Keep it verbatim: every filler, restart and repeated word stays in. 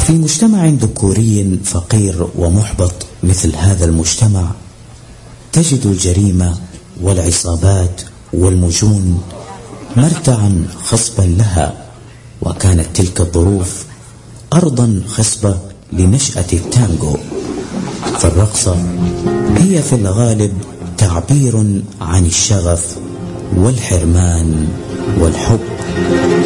وفي مجتمع ذكوري فقير ومحبط مثل هذا المجتمع تجد الجريمة والعصابات والمجون مرتعا خصبا لها، وكانت تلك الظروف أرضا خصبة لنشأة التانجو. فالرقصة هي في الغالب تعبير عن الشغف والحرمان والحب.